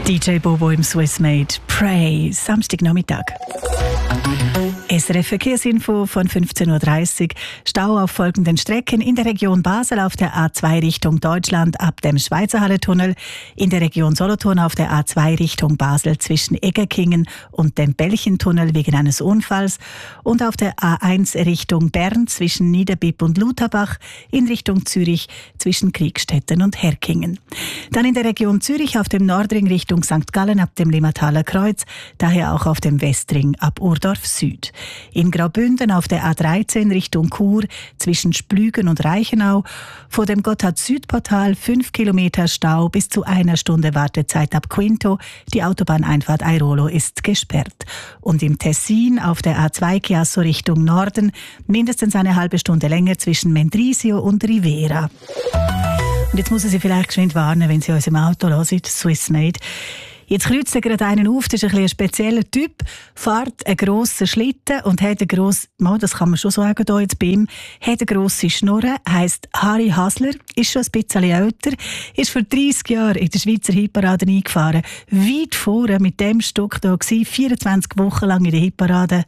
DJ Bobo im Swiss Made Pray, Samstagnachmittag. SRF Verkehrsinfo von 15.30 Uhr. Stau auf folgenden Strecken: in der Region Basel auf der A2 Richtung Deutschland ab dem Schweizerhallentunnel, in der Region Solothurn auf der A2 Richtung Basel zwischen Egerkingen und dem Belchentunnel wegen eines Unfalls und auf der A1 Richtung Bern zwischen Niederbipp und Lutherbach in Richtung Zürich zwischen Kriegstetten und Herkingen. Dann in der Region Zürich auf dem Nordring Richtung St. Gallen ab dem Limmataler Kreuz, daher auch auf dem Westring ab Urdorf Süd. In Graubünden auf der A13 Richtung Chur zwischen Splügen und Reichenau, vor dem Gotthard-Süd-Portal 5 Kilometer Stau bis zu 1 Stunde Wartezeit ab Quinto. Die Autobahneinfahrt Airolo ist gesperrt. Und im Tessin auf der A2 Chiasso Richtung Norden mindestens eine halbe Stunde länger zwischen Mendrisio und Rivera. Und jetzt muss ich Sie vielleicht geschwind warnen, wenn Sie uns im Auto hören, Swiss Made. Jetzt kreuzt er gerade einen auf, das ist ein spezieller Typ, fährt einen grossen Schlitten und hat eine grosse, das kann man schon sagen hier jetzt bei ihm, hat eine grosse Schnurre, heisst Harry Hasler, ist schon ein bisschen älter, ist vor 30 Jahren in der Schweizer Hitparade eingefahren, weit vorne mit dem Stock da gewesen, 24 Wochen lang in der Hitparade.